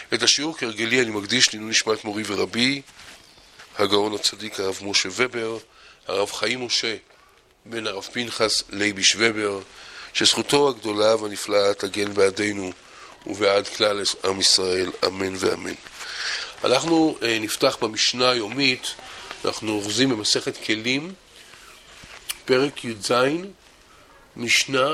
את השיעור כרגלי אני מקדיש לעילוי נשמת מורי ורבי, הגאון הצדיק הרב משה ובר, הרב חיים משה בן הרב פנחס לייביש ובר, שזכותו הגדולה והנפלאה תגן בעדנו ובעד כלל עם ישראל, אמן ואמן. אנחנו נפתח במשנה היומית, אנחנו אוחזים במסכת כלים, פרק י"ז, משנה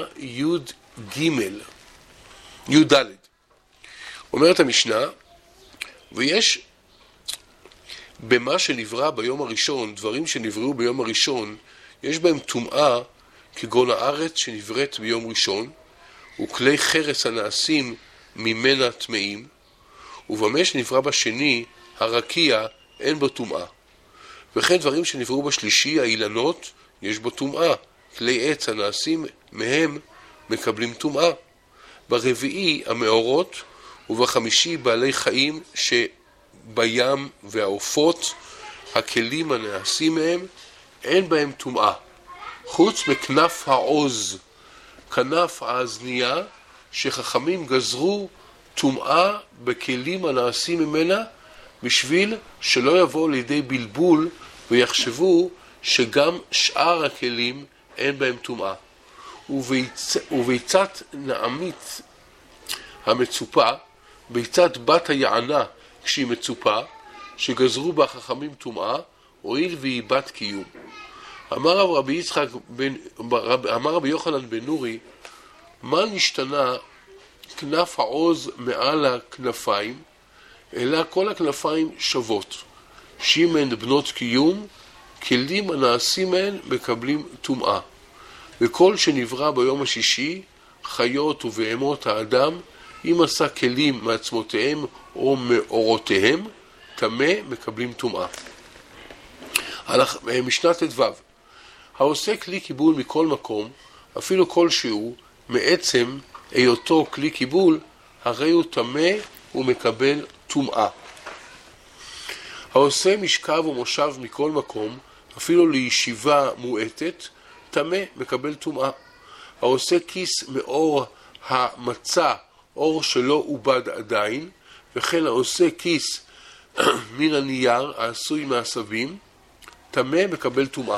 י"ד. אומרת המשנה, ויש במה שנברא ביום הראשון, דברים שנבראו ביום הראשון, יש בהם טומאה, כגון הארץ שנבראת ביום ראשון, וכלי חרס הנעשים ממנה טמאים, ובמה שנברא בשני, הרקיע, אין בו טומאה. וכן דברים שנבראו בשלישי, האילנות, יש בו טומאה, כלי עץ הנעשים מהם מקבלים טומאה. ברביעי המאורות, ובחמישי בעלי חיים שבים והעופות, הכלים הנעשים מהם, אין בהם טומאה. חוץ מכנף העוז, כנף האזנייה, שחכמים גזרו טומאה בכלים הנעשים ממנה, בשביל שלא יבואו לידי בלבול ויחשבו שגם שאר הכלים אין בהם טומאה. וביצת נעמית המצופה, ביצת בת היענה כשהיא מצופה, שגזרו בה חכמים טומאה, הואיל והיא בת קיום. אמר רבי יוחנן בן נורי, מה נשתנה כנף העוז מעל הכנפיים, אלא כל הכנפיים שוות. שימן בנות קיום, כלים הנעשים מהן מקבלים טומאה. וכל שנברא ביום השישי, חיות ובהמות האדם, אם עשה כלים מעצמותיהם או מאורותיהם, טמא מקבלים טומאה. משנה ט"ו, העושה כלי קיבול מכל מקום, אפילו כלשהו, מעצם היותו כלי קיבול, הרי הוא טמא ומקבל טומאה. העושה משכב ומושב מכל מקום, אפילו לישיבה מועטת, טמא מקבל טומאה. העושה כיס מאור המצה, אור שלא עובד עדיין, וכן העושה כיס מן הנייר העשוי מעשבים, טמא מקבל טומאה.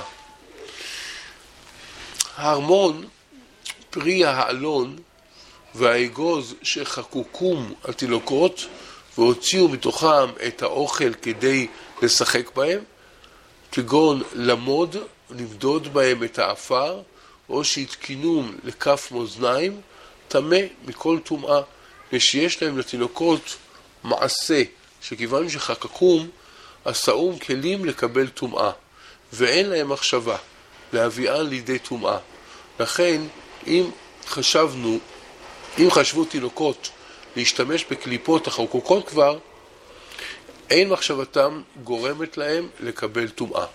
הארמון, פרי העלון והאגוז שחקוקום התינוקות והוציאו מתוכם את האוכל כדי לשחק בהם, כגון למוד, למדוד בהם את האפר, או שהתקינום לכף מאזניים, טמא מכל טומאה, ושיש להם לתינוקות מעשה, שכיוון שחקקום, עשאום כלים לקבל טומאה, ואין להם מחשבה להביאן לידי טומאה. לכן, אם חשבו תינוקות להשתמש בקליפות החקוקות כבר, אין מחשבתם גורמת להם לקבל טומאה.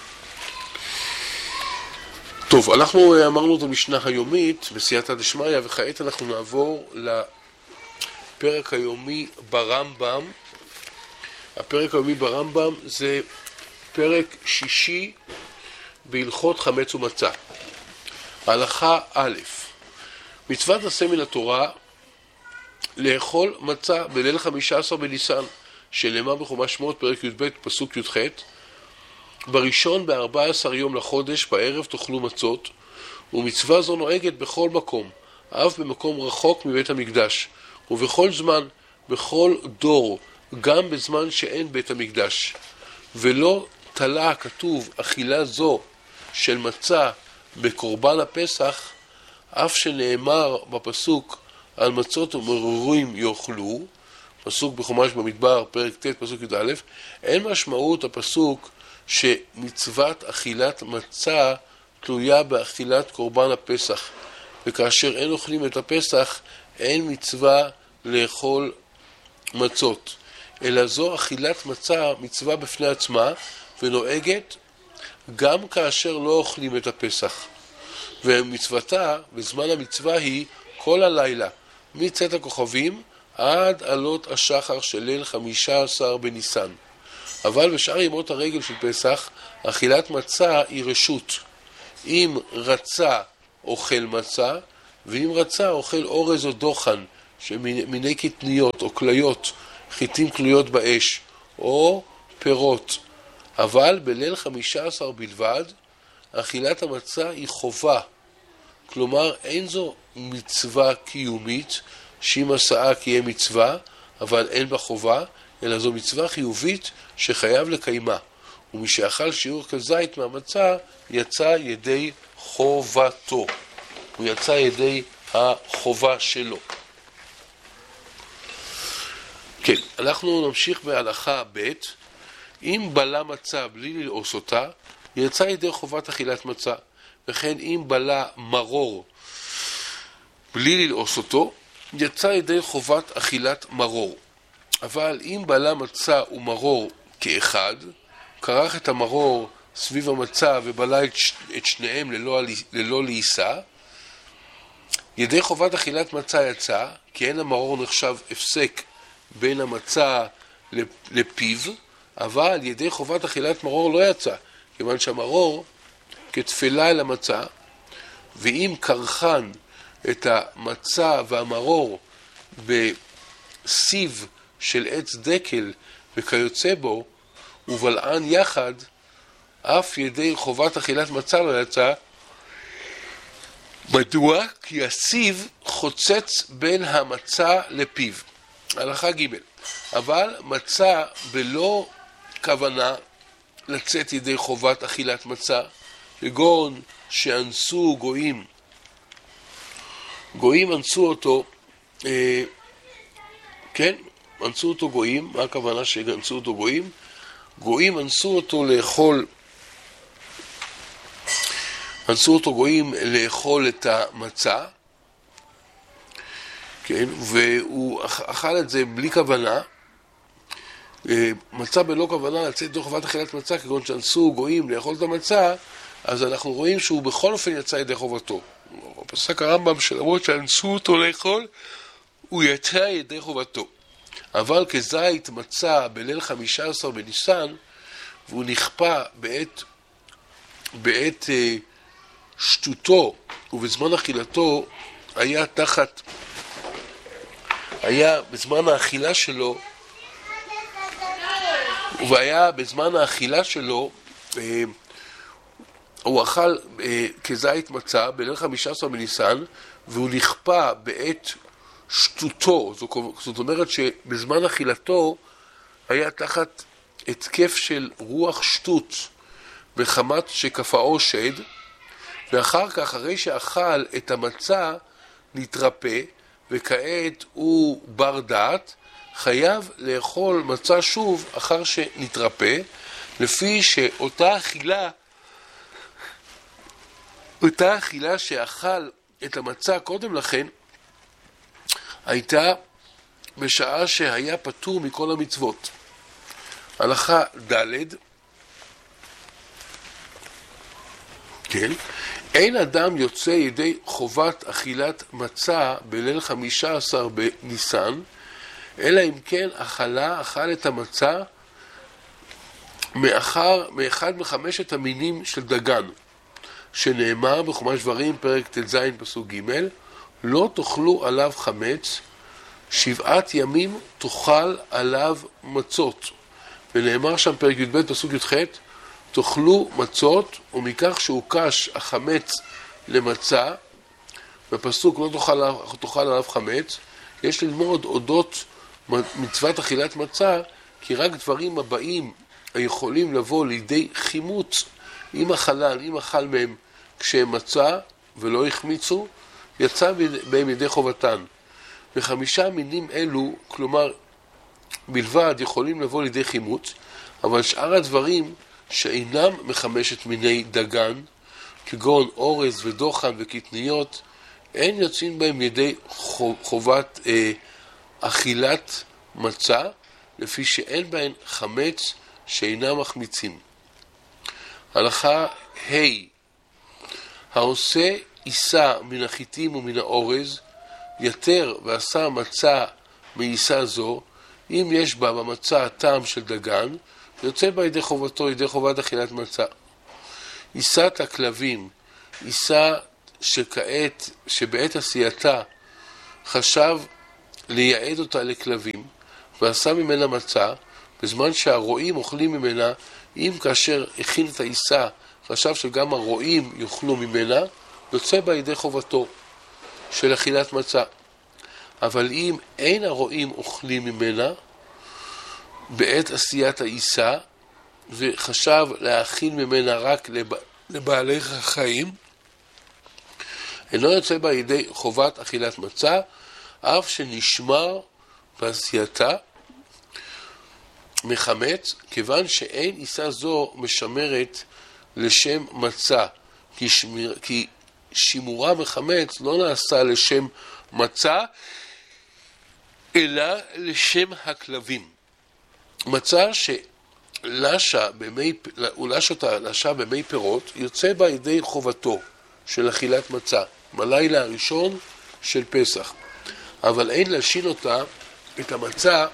טוב, אנחנו אמרנו את המשנה היומית בסייעתא דשמיא, וכעת אנחנו נעבור לפרק היומי ברמב"ם. הפרק היומי ברמב"ם זה פרק שישי בהלכות חמץ ומצה. הלכה א', מצוות עשה מן התורה לאכול מצה בליל 15 בניסן, שנאמר בחומש שמות פרק י"ב פסוק י"ח, בראשון ב14 יום לחודש בערב תאכלו מצות, ומצווה זו נוהגת בכל מקום, אף במקום רחוק מבית המקדש, ובכל זמן, בכל דור, גם בזמן שאין בית המקדש. ולא תלה הכתוב אכילה זו של מצה בקורבן הפסח, אף שנאמר בפסוק על מצות ומרורים יאכלו, פסוק בחומש במדבר פרק ט' פסוק י"א, אין משמעות הפסוק שמצוות אכילת מצה תלויה באכילת קורבן הפסח, וכאשר אין אוכלים את הפסח אין מצווה לאכול מצות, אלא זו אכילת מצה מצווה בפני עצמה ונוהגת גם כאשר לא אוכלים את הפסח. ומצוותה בזמן המצווה היא כל הלילה מצאת הכוכבים עד עלות השחר של ליל 15 בניסן. אבל בשאר ימות הרגל של פסח אכילת מצה היא רשות. אם רצה אוכל מצה, ואם רצה אוכל אורז או דוחן, שמיני קטניות או כליות, חיטים תלויות באש, או פירות. אבל בליל 15 בלבד, אכילת המצה היא חובה. כלומר, אין זו מצווה קיומית, שאם עשאה כי יהיה מצווה, אבל אין בה חובה, אלא זו מצווה חיובית שחייב לקיימה. ומי שאכל שיעור כזית מהמצה, יצא ידי חובתו. הוא יצא ידי החובה שלו. כן, אנחנו נמשיך בהלכה ב'. אם בלה מצה בלי ללעוס אותה, יצא ידי חובת אכילת מצה. וכן אם בלה מרור בלי ללעוס אותו, יצא ידי חובת אכילת מרור. אבל אם בלה מצה ומרור כאחד, קרח את המרור סביב המצה ובלה את שניהם ללא לעיסה, ידי חובת אכילת מצה יצא, כי אין המרור נחשב הפסק בין המצה לפיו, אבל ידי חובת אכילת מרור לא יצא, כיוון שהמרור כתפלה אל המצה, ואם קרחן את המצה והמרור בסיב של עץ דקל וכיוצא בו, ובלען יחד, אף ידי חובת אכילת מצה לא יצא. מדוע? כי הסיב חוצץ בין המצה לפיו. הלכה ג'. אבל מצה בלא כוונה לצאת ידי חובת אכילת מצה, כגון שאנסו גויים. גויים אנסו אותו, כן, אנסו אותו גויים. מה הכוונה שאנסו אותו גויים? גויים אנסו אותו לאכול, אנסו אותו גויים לאכול את המצה, כן, והוא אכל את זה בלי כוונה. מצה בלא כוונה לצאת ידי חובת אכילת מצה, כגון שאנסו גויים לאכול את המצה, אז אנחנו רואים שהוא בכל אופן יצא ידי חובתו. פסק הרמב"ם שלמרות שאנסו אותו לאכול, הוא יצא ידי חובתו. אבל כזית מצה בליל 15 בניסן, והוא נכפה בעת שטותו ובזמן אכילתו, היה בזמן האכילה שלו, בזמן האכילה שלו, הוא אכל כזית מצה בליל 15 בניסן, והוא נכפה בעת שטותו. זאת אומרת שבזמן אכילתו היה תחת התקף של רוח שטות בחמת שכפאו שד, ואחר כך, אחרי שאכל את המצה, נתרפא, וכעת הוא בר דעת, חייב לאכול מצה שוב אחר שנתרפא, לפי שאותה אכילה שאכל את המצה קודם לכן, הייתה בשעה שהיה פטור מכל המצוות. הלכה ד'. כן, אין אדם יוצא ידי חובת אכילת מצה בליל 15 בניסן, אלא אם כן אכל את המצה מאחד מחמשת המינים של דגן, שנאמר בחומש דברים פרק ט"ז פסוק ג', לא תאכלו עליו חמץ, 7 ימים תאכל עליו מצות. ונאמר שם פרק י"ב פסוק י"ח, תאכלו מצות, ומכך שהוקש החמץ למצה, בפסוק לא תאכל עליו חמץ, יש ללמוד אודות מצוות אכילת מצה, כי רק דברים הבאים היכולים לבוא לידי חימוץ, אם אכל מהם כשהם מצה ולא החמיצו, יצא בהם ידי חובתן. ו5 מינים אלו, כלומר בלבד, יכולים לבוא לידי חימוץ, אבל שאר הדברים שאינם מחמשת מיני דגן, כגון אורז ודוחן וקטניות, אין יוצאים בהם ידי חובת אכילת מצה, לפי שאין בהן חמץ שאינם מחמיצים. הלכה ה' העושה עיסה מן החיטים ומן האורז, יתר ועשה מצה מעיסה זו, אם יש בה במצה טעם של דגן, יוצא בה ידי חובתו, ידי חובת אכילת מצה. עיסת הכלבים, עיסה שבעת עשייתה חשב לייעד אותה לכלבים, ועשה ממנה מצה, בזמן שהרועים אוכלים ממנה, אם כאשר הכין את העיסה, חשב שגם הרועים יאכלו ממנה, יוצא בה ידי חובתו של אכילת מצה. אבל אם אין הרועים אוכלים ממנה, בעת עשיית העיסה, וחשב להכין ממנה רק לבעלי חיים, אינו יוצא בה ידי חובת אכילת מצה, אף שנשמר בעשייתה מחמץ, כיוון שאין עיסה זו משמרת לשם מצה, כי שימורה מחמץ לא נעשה לשם מצה, אלא לשם הכלבים. מצה שלשה במי פירות, יוצא בה ידי חובתו של אכילת מצה, בלילה הראשון של פסח. אבל אין להשין אותה, את המצה,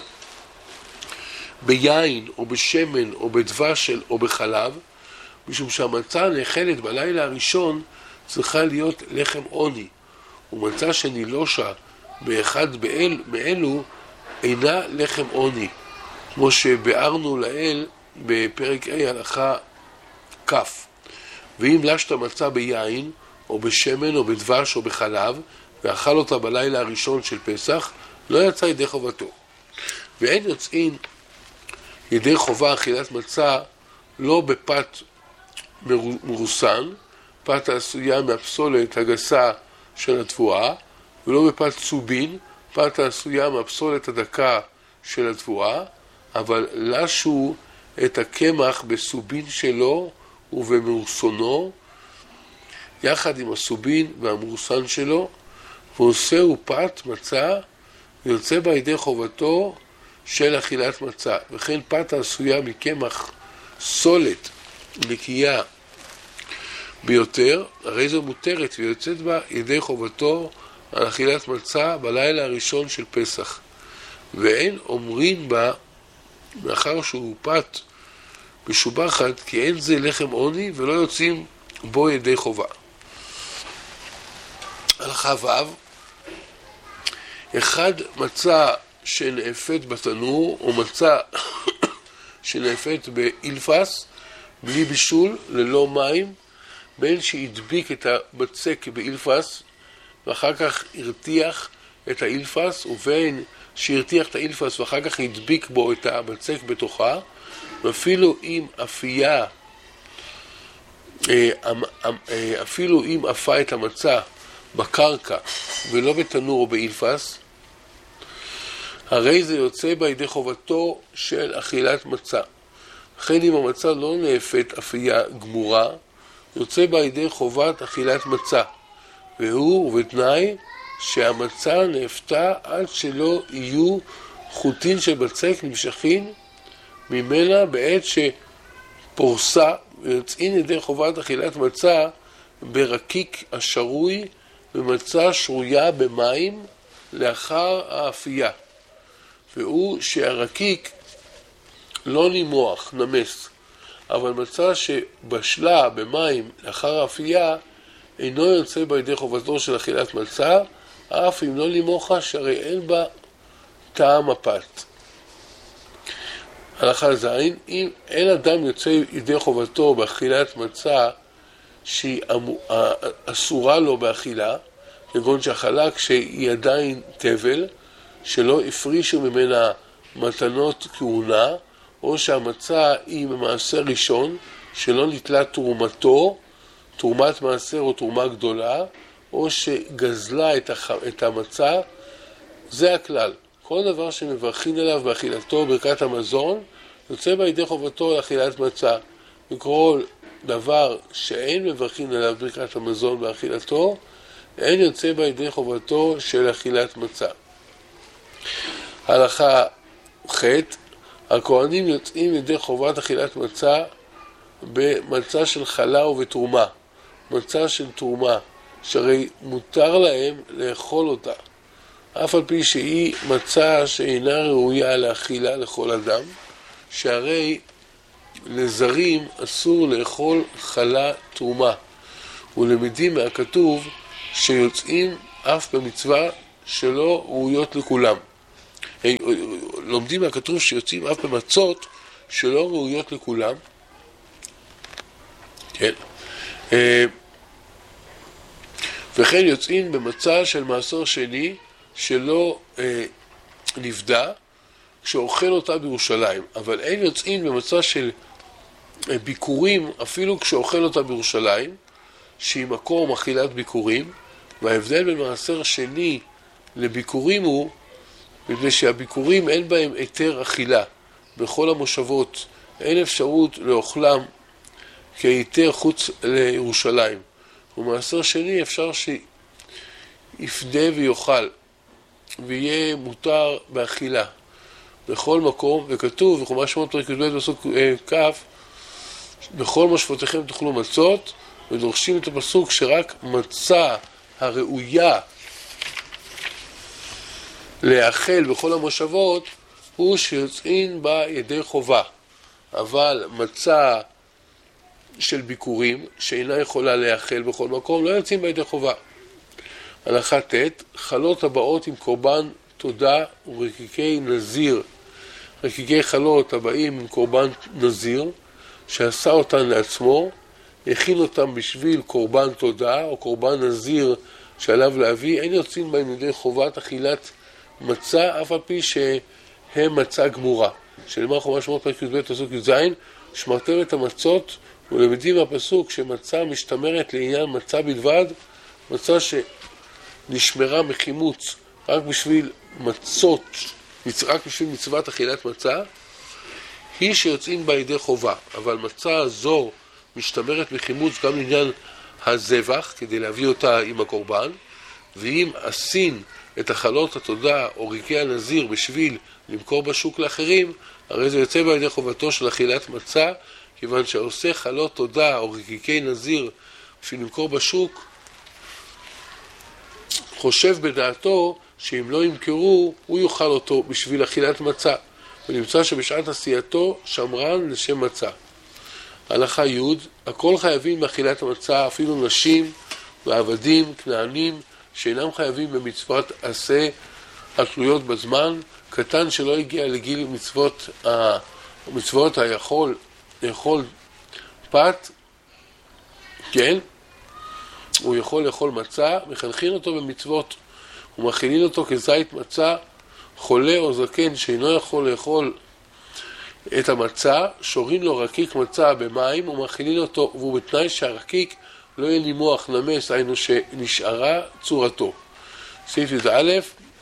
ביין או בשמן או בדבש או בחלב, משום שהמצה נאכלת בלילה הראשון צריכה להיות לחם עוני, ומצה שנילושה באחד מאלו אינה לחם עוני, כמו שבארנו לאל בפרק A הלכה כ'. ואם לשת מצה ביין או בשמן או בדבש או בחלב ואכל אותה בלילה הראשון של פסח, לא יצא ידי חובתו. ואין יוצאים ידי חובה אכילת מצה לא בפת מרוסן, פת העשויה מהפסולת הגסה של התבואה, ולא בפת צובין, פת העשויה מהפסולת הדקה של התבואה, אבל לשו את הקמח בסובין שלו ובמרוסונו, יחד עם הסובין והמרוסן שלו, ועושהו פת מצה, ויוצא בה ידי חובתו של אכילת מצה. וכן פת העשויה מקמח סולת נקייה ביותר, הרי זו מותרת ויוצאת בה ידי חובתו על אכילת מצה בלילה הראשון של פסח. ואין אומרים בה, מאחר שהוא פת משובחת, כי אין זה לחם עוני ולא יוצאים בו ידי חובה. הלכה ו' אחד מצה שנאפת בתנור או מצה שנאפת באילפס בלי בישול ללא מים, בין שהדביק את הבצק באילפס ואחר כך הרתיח את האילפס, ובין שהרתיח את האילפס ואחר כך הדביק בו את הבצק בתוכה, ואפילו אם אפה את המצה בקרקע ולא בתנור או באילפס, הרי זה יוצא בידי חובתו של אכילת מצה. לכן אם המצה לא נאפת אפייה גמורה, יוצא בידי חובת אכילת מצה, והוא ובתנאי שהמצה נאפתה עד שלא יהיו חוטין של בצק נמשכים ממנה בעת שפורסה, ויוצאים ידי חובת אכילת מצה ברקיק השרוי במצה שרויה במים לאחר האפייה, והוא שהרקיק לא נימוח, נמס, אבל מצה שבשלה במים לאחר האפייה אינו יוצא בידי חובתו של אכילת מצה, אף אם לא נימוחה, שהרי אין בה טעם הפת. הלכה ז' אם אין אדם יוצא ידי חובתו באכילת מצה שהיא אסורה לו באכילה, כגון שאכלה כשהיא עדיין תבל, שלא הפרישו ממנה מתנות כהונה, או שהמצה היא במעשר ראשון, שלא נטלה תרומתו, תרומת מעשר או תרומה גדולה, או שגזלה את המצה, זה הכלל. כל דבר שמברכים עליו באכילתו ברכת המזון, יוצא בידי חובתו לאכילת מצה. וכל דבר שאין מברכים עליו ברכת המזון באכילתו, אין יוצא בידי חובתו של אכילת מצה. הלכה ח' הכהנים יוצאים ידי חובת אכילת מצה במצה של חלה ובתרומה. מצה של תרומה, שהרי מותר להם לאכול אותה, אף על פי שהיא מצה שאינה ראויה לאכילה לכל אדם, שהרי לזרים אסור לאכול חלה תרומה, ולמדים מהכתוב שיוצאים אף במצווה שלא ראויות לכולם. לומדים מהכתוב שיוצאים אף במצות שלא ראויות לכולם. כן. וכן יוצאים במצע של מעשר שני שלא נפדה כשאוכל אותה בירושלים. אבל אין יוצאים במצע של ביקורים אפילו כשאוכל אותה בירושלים, שהיא מקום אכילת ביקורים. וההבדל בין מעשר שני לביקורים הוא מפני שהביקורים אין בהם היתר אכילה. בכל המושבות אין אפשרות לאוכלם כהיתר חוץ לירושלים. ומעשר שני אפשר שיפדה ויאכל ויהיה מותר באכילה בכל מקום. וכתוב בחומש שמות פרק י"ב פסוק כ' בכל מושבותיכם תאכלו מצות, ודורשים את הפסוק שרק מצה הראויה להאכל בכל המושבות הוא שיוצאים בה ידי חובה. אבל מצה של ביקורים שאינה יכולה להאכל בכל מקום לא יוצאים בה ידי חובה. הלכה ט' חלות הבאות עם קורבן תודה ורקיקי נזיר. רקיקי חלות הבאים עם קורבן נזיר שעשה אותן לעצמו, הכין אותם בשביל קורבן תודה או קורבן נזיר שעליו להביא, אין יוצאים בהם ידי חובת אכילת מצה אף על פי שהם מצה גמורה. שלמר חומש שמות פרק י"ב פסוק י"ז שמרתם את המצות, ולמדים מהפסוק שמצה משתמרת לעניין מצה בלבד, מצה שנשמרה מחימוץ רק בשביל מצות, רק בשביל מצוות אכילת מצה, היא שיוצאים בה ידי חובה. אבל מצה זו משתמרת מחימוץ גם לעניין הזבח, כדי להביא אותה עם הקורבן, ואם עשין את החלות התודה או ריקי הנזיר בשביל למכור בשוק לאחרים, הרי זה יוצא בה ידי חובתו של אכילת מצה, כיוון שעושה חלות תודה או ריקי נזיר בשביל למכור בשוק, חושב בדעתו שאם לא ימכרו, הוא יאכל אותו בשביל אכילת מצה, ונמצא שבשעת עשייתו שמרן לשם מצה. הלכה י' הכל חייבים באכילת המצה, אפילו נשים ועבדים, כנענים, שאינם חייבים במצוות עשה התלויות בזמן. קטן שלא הגיע לגיל מצוות היכול לאכול פת, כן, הוא יכול לאכול מצה, מחנכין אותו במצוות ומאכילין אותו כזית מצה. חולה או זקן שאינו יכול לאכול את המצה, שורים לו רקיק מצה במים ומאכילין אותו, והוא בתנאי שהרקיק לא יהיה נימוח נמס, היינו שנשארה צורתו. סעיף י"א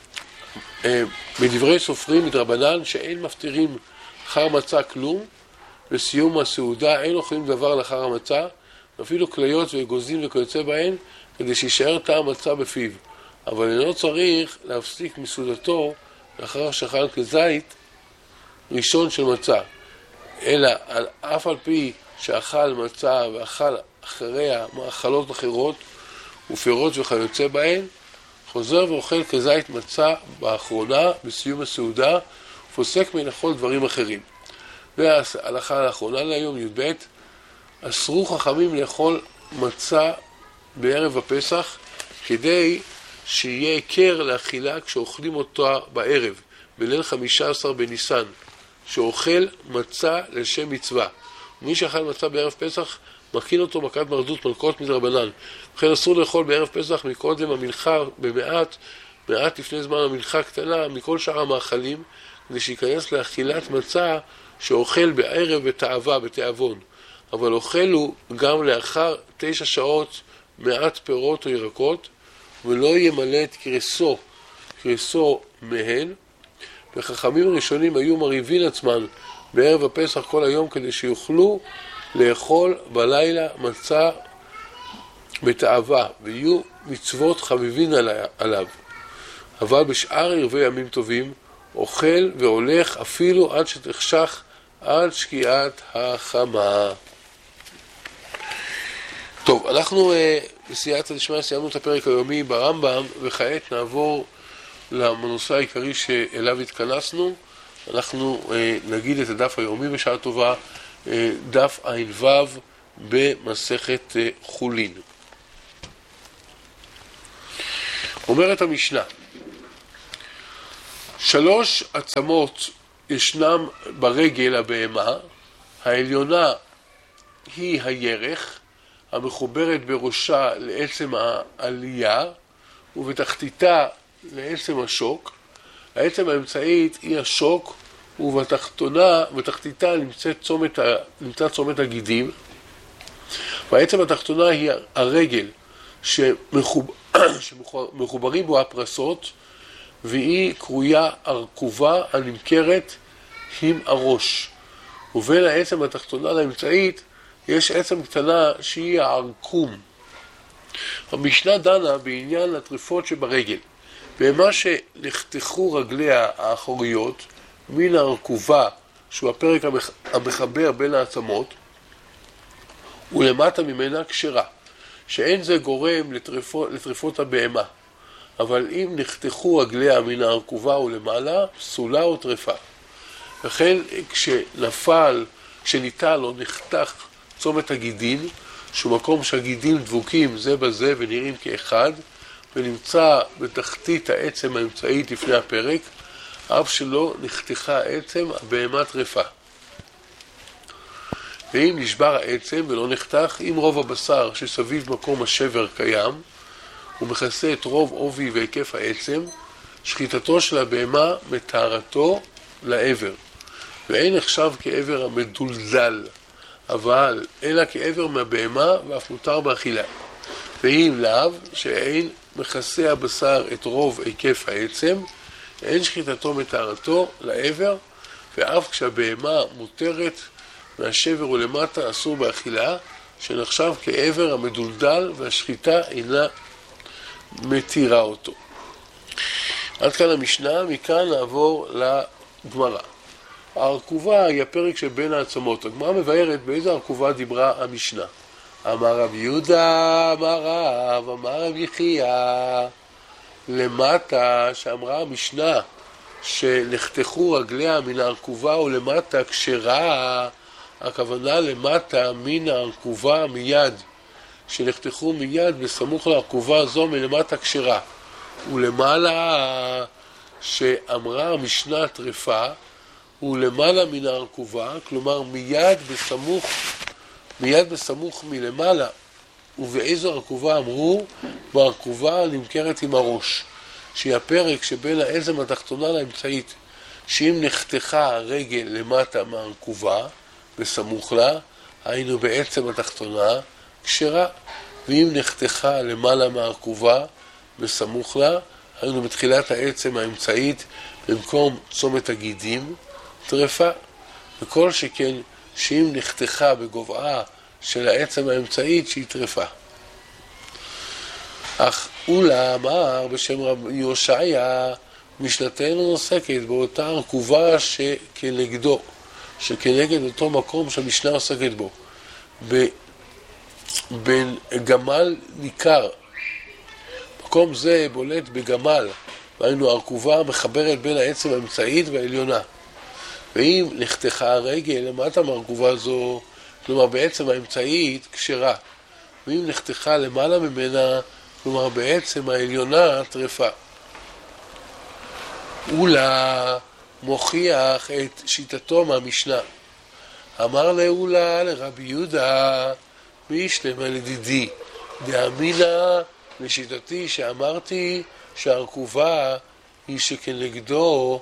בדברי סופרים מדרבנן שאין מפטירים אחר מצה כלום, בסיום הסעודה אין אוכלים דבר לאחר המצה, אפילו כליות ואגוזים וכיוצא בהן, כדי שישאר טעם מצה בפיו. אבל אינו צריך להפסיק מסעודתו לאחר שאכל כזית ראשון של מצה, אלא אף על פי שאכל מצה ואכל אחריה מאכלות אחרות ופירות וכיוצא בהן, חוזר ואוכל כזית מצה באחרונה בסיום הסעודה, ופוסק מלאכול דברים אחרים. וההלכה האחרונה להיום י"ב, אסרו חכמים לאכול מצה בערב הפסח כדי שיהיה היכר לאכילה כשאוכלים אותה בערב בליל 15 בניסן, שאוכל מצה לשם מצווה. ומי שאכל מצה בערב פסח מכין אותו מכת מרדות מלכות מדרבנן. וכן אסור לאכול בערב פסח מקודם המנחה במעט, מעט לפני זמן המנחה קטנה מכל שאר המאכלים, כדי שייכנס לאכילת מצה שאוכל בערב בתאווה, בתיאבון. אבל אוכלו גם לאחר 9 שעות מעט פירות או ירקות, ולא ימלא את קרסו מהן. וחכמים הראשונים היו מריבים עצמן בערב הפסח כל היום כדי שיוכלו לאכול בלילה מצה בתאווה, ויהיו מצוות חביבין עליו. אבל בשאר ערבי ימים טובים אוכל והולך אפילו עד שתחשך עד שקיעת החמה. טוב, אנחנו בסייעתא דשמיא סיימנו את הפרק היומי ברמב"ם, וכעת נעבור לנושא העיקרי שאליו התכנסנו. אנחנו נגיד את הדף היומי בשעה טובה, דף ע"ו במסכת חולין. אומרת המשנה 3 עצמות ישנם ברגל הבהמה. העליונה היא הירך, המחוברת בראשה לעצם העלייה, ובתחתיתה לעצם השוק. העצם האמצעית היא השוק, ובתחתיתה נמצא צומת הגידים. והעצם התחתונה היא הרגל שמחוברים בו הפרסות, והיא קרויה ארכובה הנמכרת עם הראש. ובין העצם התחתונה לאמצעית יש עצם קטנה שהיא הערקום. המשנה דנה בעניין הטריפות שברגל. במה שנחתכו רגליה האחוריות מן הארכובה, שהוא הפרק המחבר בין העצמות, ולמטה ממנה כשרה, שאין זה גורם לטריפות הבהמה. אבל אם נחתכו רגליה מן הארכובה ולמעלה, פסולה או טריפה. וכן כשניטל או נחתך צומת הגידין, שהוא מקום שהגידים דבוקים זה בזה ונראים כאחד, ונמצא בתחתית העצם האמצעית לפני הפרק, אף שלא נחתכה העצם, הבהמה טריפה. ואם נשבר העצם ולא נחתך, אם רוב הבשר שסביב מקום השבר קיים, הוא מכסה את רוב עובי והיקף העצם, שחיטתו של הבהמה מטהרתו לעבר. ואין נחשב כעבר המדולדל, אבל אלא כעבר מהבהמה ואף מותר באכילה. ואם לאו, שאין מכסה הבשר את רוב היקף העצם, אין שחיטתו מטהרתו לעבר, ואף כשהבהמה מותרת מהשבר ולמטה אסור באכילה, שנחשב כעבר המדולדל והשחיטה אינה מתירה אותו. עד כאן המשנה, מכאן נעבור לגמרא. הארכובה היא הפרק שבין העצמות. הגמרא מבארת באיזו ארכובה דיברה המשנה. אמר רב יהודה, אמר רב, אמר רב יחיא, למטה שאמרה המשנה שנחתכו רגליה מן הארכובה ולמטה כשרה, הכוונה למטה מן הארכובה מיד, שנחתכו מיד בסמוך לארכובה זו מלמטה כשרה, ולמעלה שאמרה המשנה טריפה, ולמעלה מן הארכובה, כלומר מיד בסמוך מלמעלה. ובאיזו ארכובה אמרו? בארכובה נמכרת עם הראש, שהיא הפרק שבין העצם התחתונה לאמצעית, שאם נחתכה הרגל למטה מהארכובה בסמוך לה, היינו בעצם התחתונה כשרה, ואם נחתכה למעלה מהארכובה בסמוך לה, היינו בתחילת העצם האמצעית במקום צומת הגידים טרפה. וכל שכן שאם נחתכה בגובעה של העצם האמצעית שהיא טרפה. אך אולה אמר בשם רבי יושעיה, משנתנו עוסקת באותה ארכובה שכנגד אותו מקום שהמשנה עוסקת בו, בין גמל ניכר. מקום זה בולט בגמל, והיינו ארכובה מחברת בין העצם האמצעית והעליונה. ואם נחתכה הרגל למטה מארכובה זו, כלומר בעצם האמצעית כשרה, ואם נחתכה למעלה ממנה, כלומר בעצם העליונה טרפה. אולה מוכיח את שיטתו מהמשנה. אמר לאולה לרבי יהודה, מי ישלמה לדידי, דאמינה לשיטתי שאמרתי שהארכובה היא שכנגדו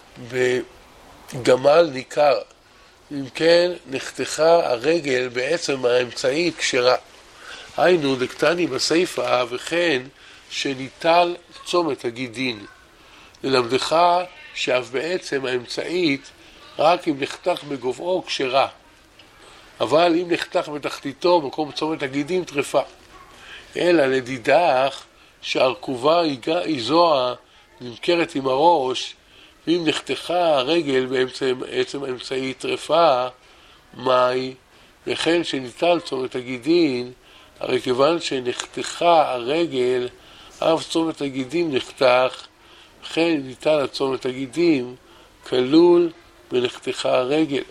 בגמל ניכר. אם כן נחתכה הרגל בעצם האמצעית כשרה. היינו דקטני בסייפה, וכן שניטל צומת הגידין. ללמדך שאף בעצם האמצעית רק אם נחתך בגובעו כשרה, אבל אם נחתך בתחתיתו מקום צומת הגידים טרפה. אלא לדידך שהארכובה היא זו נמכרת עם הראש, ואם נחתכה הרגל בעצם האמצעית טרפה, מהי? וכן שניטל צומת הגידין, הרי כיוון שנחתכה הרגל, אף צומת הגידים נחתך, וכן ניטל צומת הגידים, כלול ונחתכה הרגל.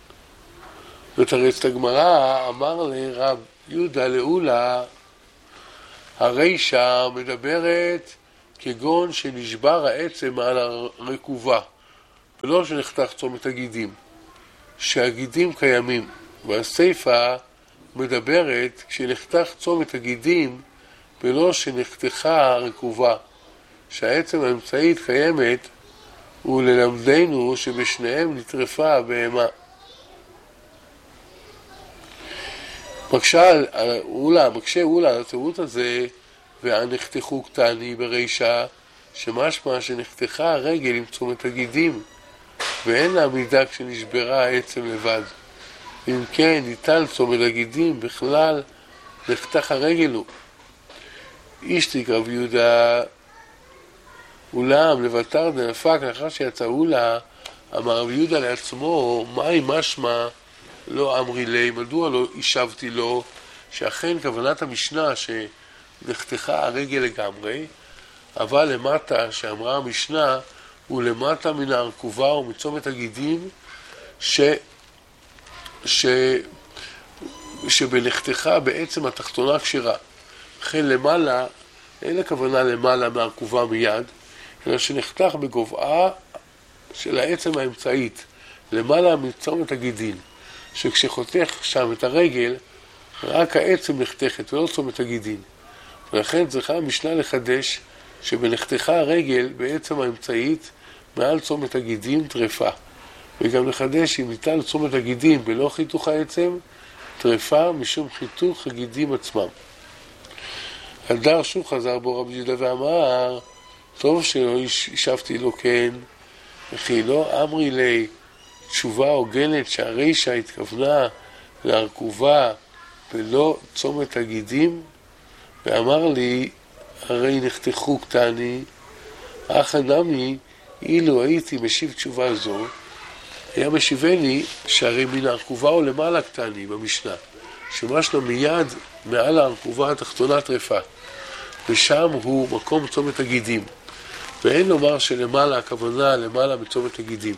ותרץ הגמרא, אמר לרב יהודה לאולה, הרישא מדברת כגון שנשבר העצם על הרקובה, ולא שנחתך צומת הגידים, שהגידים קיימים, והסיפה מדברת כשנחתך צומת הגידים, ולא שנחתכה הרקובה, שהעצם האמצעית קיימת, וללמדנו שבשניהם נטרפה הבהמה. מקשה אולה על התירוץ הזה, והנחתכו קטני ברישה, שמשמע שנחתכה הרגל עם צומת הגידים, ואין לה מידה כשנשברה העצם לבד. אם כן, ניטל צומת הגידים, בכלל נחתך הרגל הוא. אישתיק רב יהודה, אולם לבטר דנפק, לאחר שיצא אולה, אמר רב יהודה לעצמו, מהי משמע לא אמרי לי, מדוע לא השבתי לו, שאכן כוונת המשנה שנחתכה הרגל לגמרי, אבל למטה שאמרה המשנה, הוא למטה מן הרקובה ומצומת הגידים שבנחתכה בעצם התחתונה כשרה. לכן למעלה, אין הכוונה למעלה מהרקובה מיד, אלא שנחתך בגובעה של העצם האמצעית, למעלה מצומת הגידים, שכשחותך שם את הרגל, רק העצם נחתכת ולא צומת הגידים. ולכן צריכה המשנה לחדש שבנחתכה הרגל בעצם האמצעית מעל צומת הגידים טרפה, וגם לחדש אם ניטל צומת הגידים בלא חיתוך העצם, טרפה משום חיתוך הגידים עצמם. הדר שוב חזר בו רבי יהודה ואמר, טוב שלא השבתי לו כן, וכי לא אמרי לי תשובה הוגנת שהרישה התכוונה להרכובה ולא צומת הגידים, ואמר לי, הרי נחתכו קטני, אך נמי, אילו הייתי משיב תשובה זו, היה משיבני שהרי מן הרכובה או למעלה קטני במשנה, שמשנה מיד מעל הרכובה התחתונה טרפה, ושם הוא מקום צומת הגידים, ואין לומר שלמעלה הכוונה למעלה מצומת הגידים.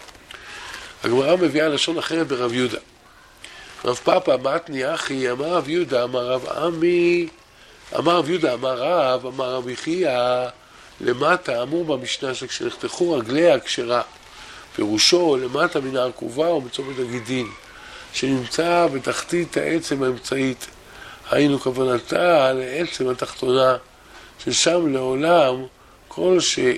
הגמרא מביאה לשון אחרת ברב יהודה. רב פאפא מתני אחי, אמר רב יהודה, אמר רב עמי, אמר רב יהודה, אמר רב, אמר רב יחיא, למטה אמור במשנה שכשנחתכו רגליה כשרה, פירושו למטה מן הרכובה או מצומת הגידים, שנמצא בתחתית העצם האמצעית, היינו כוונתה לעצם התחתונה, ששם לעולם כל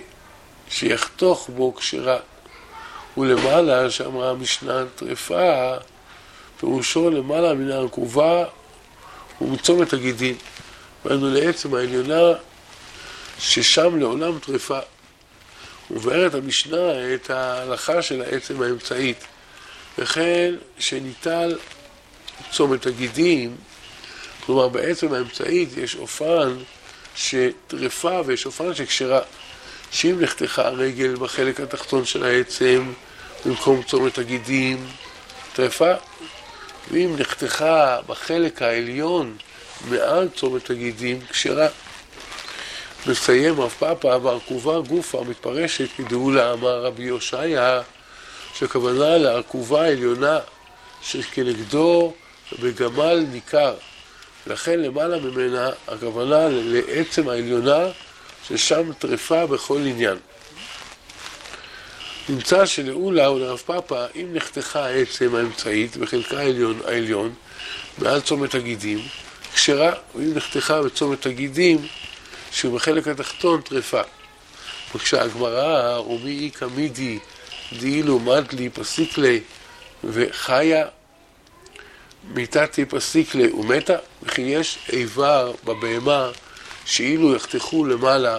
שיחתוך בו כשרה. ולמעלה שאמרה המשנה טרפה, פירושו למעלה מן הרכובה ומצומת הגידים, והיינו לעצם העליונה ששם לעולם טרפה. ובארת המשנה את ההלכה של העצם האמצעית, וכן שניטל צומת הגידים, כלומר בעצם האמצעית יש אופן שטרפה ויש אופן שקשרה, שאם נחתכה הרגל בחלק התחתון של העצם במקום צומת הגידים טרפה, ואם נחתכה בחלק העליון מעל צומת הגידים כשרה. מסיים רב פאפא, והרכובה גופה מתפרשת כדאולה, אמר רבי יושעיה, שכוונה להרכובה העליונה שכנגדו בגמל ניכר, לכן למעלה ממנה הכוונה לעצם העליונה ששם טרפה בכל עניין. נמצא שלאולה ולרב פאפא, אם נחתכה העצם האמצעית בחלקה העליון מעל צומת הגידים כשרה, ואם נחתכה בצומת הגידים שבחלק התחתון טרפה. וכשהגמרא, ומי איכא מידי דאילו מדלי פסיקלי וחיה, מיתתי פסיקלי ומתה, וכי יש איבר בבהמה שאילו יחתכו למעלה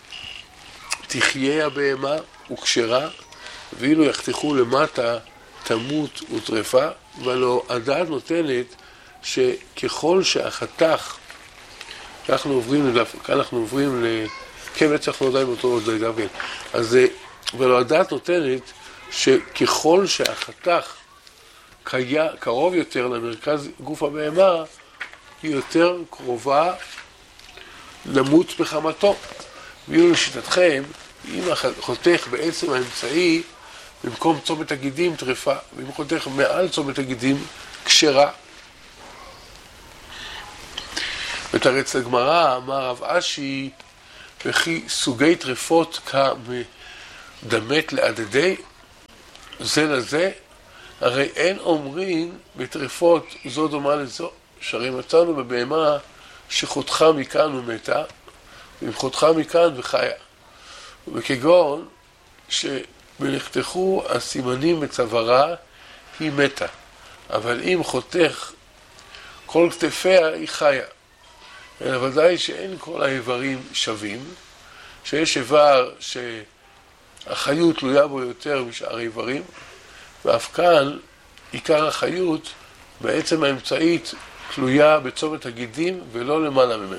תחיה הבהמה וכשרה, ואילו יחתכו למטה תמות וטרפה. ולא הדעת נותנת שככל שהחתך, כאן אנחנו עוברים כן, אנחנו עדיין באותו עוד להבין. אז ולא הדעת נותנת שככל שהחתך קרוב יותר למרכז גוף הבהמה, היא יותר קרובה למות בחמתו. ואילו לשיטתכם, אם החותך בעצם האמצעי, במקום צומת הגידים טרפה, ואם חותך מעל צומת הגידים כשרה. ותרץ לגמרא, אמר רב אשי, וכי סוגי טרפות כמדמת לעדדי זה לזה, הרי אין אומרים בטרפות זו דומה לזו, שהרי מצאנו בבהמה שחותכה מכאן ומתה, ומחותכה מכאן וחיה. וכגון שבנחתכו הסימנים בצווארה היא מתה, אבל אם חותך כל כתפיה היא חיה. אלא ודאי שאין כל האיברים שווים, שיש איבר שהחיות תלויה בו יותר משאר האיברים, ואף כאן עיקר החיות בעצם האמצעית תלויה בצומת הגידים ולא למעלה ממנו.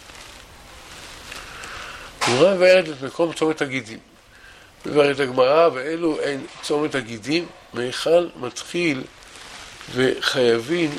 הגמרא מבארת את מקום צומת הגידים. מבארת הגמרא ואלו אין צומת הגידים, מהיכן מתחיל וחייבים,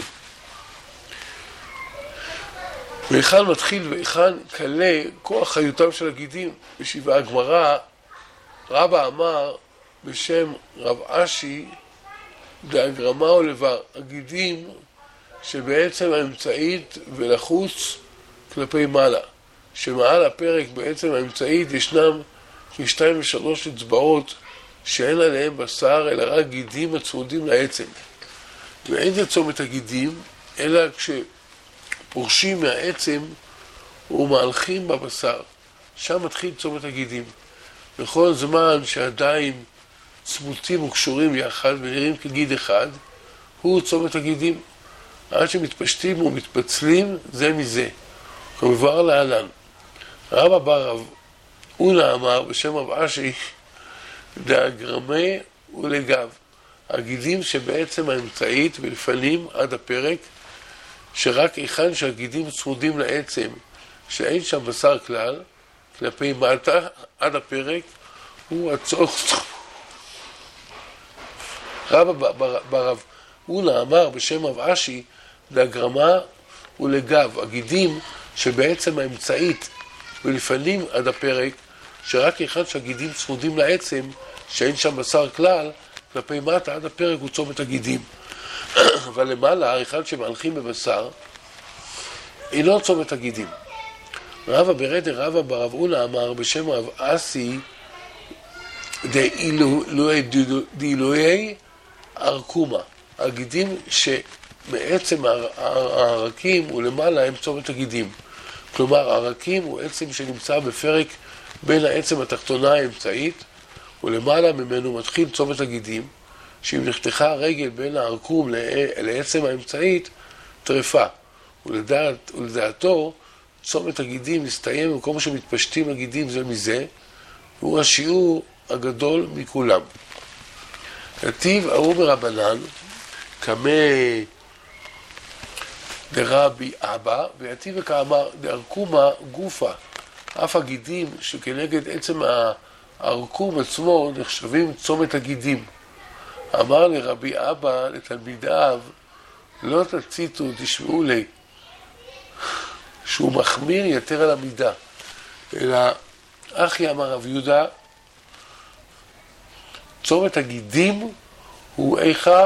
והיכן מתחיל והיכן קלה כוח חיותם של הגידים. בשבעה הגמרא רבא אמר בשם רב אשי דאגרמה או לבר, הגידים שבעצם האמצעית ולחוץ כלפי מעלה, שמעל הפרק בעצם האמצעית ישנם כשתיים ושלוש אצבעות שאין עליהם בשר אלא רק גידים הצמודים לעצם. ואין זה צומת הגידים אלא כשפורשים מהעצם ומהלכים בבשר, שם מתחיל צומת הגידים. בכל זמן שעדיין צמותים וקשורים יחד ונראים כגיד אחד, הוא צומת הגידים. עד שמתפשטים ומתפצלים זה מזה. כמובן להלן. רבא בר רב אונה אמר בשם רב אשי דאגרמה ולגב, הגידים שבעצם האמצעית ולפנים עד הפרק, שרק היכן שהגידים צמודים לעצם שאין שם בשר כלל, כלפי מטה עד הפרק, הוא הצורך. רבא בר רב אונה אמר בשם רב אשי דאגרמה ולגב, הגידים שבעצם האמצעית ולפנים עד הפרק, שרק אחד שהגידים צמודים לעצם שאין שם בשר כלל, כלפי מטה עד הפרק הוא צומת הגידים. אבל למעלה, אחד שמהלכים בבשר אינו צומת הגידים. רבא ברדר רבא בר רב אונה אמר בשם רב אסי דאילוהי ארקומה, הגידים שמעצם הערקים ולמעלה הם צומת הגידים. כלומר, הרקים הוא עצם שנמצא בפרק בין העצם התחתונה האמצעית, ולמעלה ממנו מתחיל צומת הגידים, שאם נחתכה הרגל בין הערקום לעצם האמצעית, טרפה. ולדעתו, צומת הגידים מסתיים במקום שמתפשטים הגידים זה מזה, והוא השיעור הגדול מכולם. נתיב ההוא מרבנן, כמה דרבי אבא, ויתיב וכאמר דארקומה גופה, אף הגידים שכנגד עצם הארקום עצמו נחשבים צומת הגידים. אמר לרבי אבא לתלמידיו, לא תציתו, תשמעו לי, שהוא מחמיר יתר על המידה, אלא אחי אמר רב יהודה, צומת הגידים הוא איכה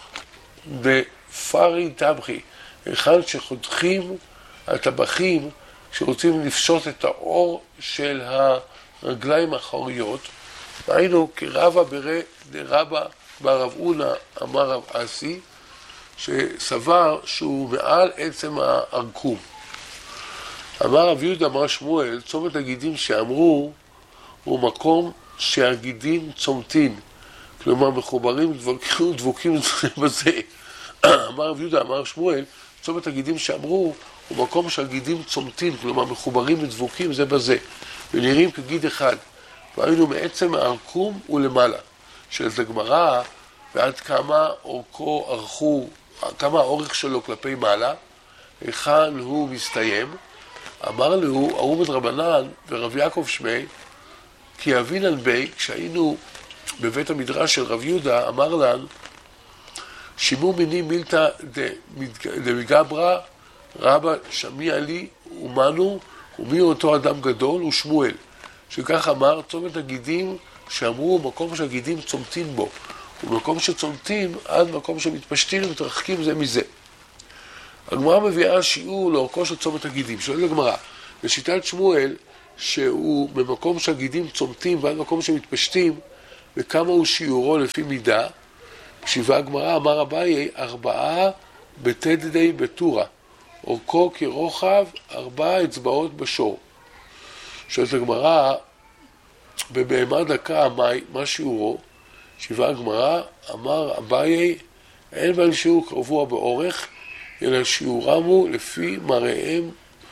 בפרי טבחי, אחד שחותכים הטבחים שרוצים לפשוט את האור של הרגליים האחוריות, היינו כרבא דרבא בר רב אונה אמר רב אסי, שסבר שהוא מעל עצם הארקום. אמר רב יהודה אמר שמואל, צומת הגידים שאמרו הוא מקום שהגידים צומתים, כלומר מחוברים דבוקים בזה. אמר רב יהודה אמר שמואל, צומת הגידים שאמרו הוא מקום שהגידים צומתים, כלומר מחוברים ודבוקים זה בזה, ונראים כגיד אחד, והיינו מעצם הארקום ולמעלה, שזה גמרא ועד כמה אורכו ערכו, כמה האורך שלו כלפי מעלה, היכן הוא מסתיים. אמר לו, אהוב את רבנן ורב יעקב שמי, כי אבינן בי, כשהיינו בבית המדרש של רב יהודה, אמר לן, שימו מיני מילתא דמגברא, רבא שמיע לי ומנו, ומי אותו אדם גדול הוא שמואל, שכך אמר, צומת הגידים שאמרו מקום שהגידים צומתים בו, ומקום שצומתים עד מקום שמתפשטים ומתרחקים זה מזה. הגמרא מביאה שיעור לאורכו של צומת הגידים, שואלת הגמרא, בשיטת שמואל שהוא במקום שהגידים צומתים ועד מקום שמתפשטים, וכמה הוא שיעורו לפי מידה. כשיבה הגמרא, אמר אביי, 4 בתדדי בתורה, אורכו כרוחב 4 אצבעות בשור. שואלת הגמרא, בבהמה דקה מה שיעורו? שיבה הגמרא, אמר אביי, אין בהם שיעור קבוע באורך, אלא שיעורם הוא לפי מראיהם